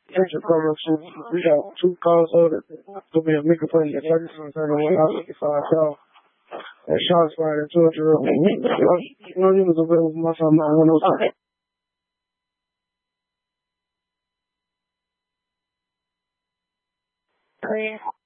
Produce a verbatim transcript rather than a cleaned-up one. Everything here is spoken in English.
Thanks for coming to, we got two calls over. Could be a microphone at thirty-seven thirty-one out fifty-five call. That shots fired at Georgia. You know, you was available for my son, my one oh six. Clear.